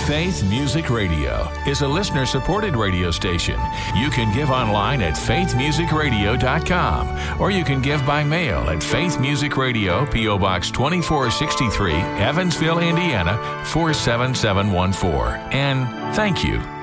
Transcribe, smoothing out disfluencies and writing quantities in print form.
Faith Music Radio is a listener-supported radio station. You can give online at faithmusicradio.com, or you can give by mail at Faith Music Radio, P.O. Box 2463, Evansville, Indiana, 47714. And thank you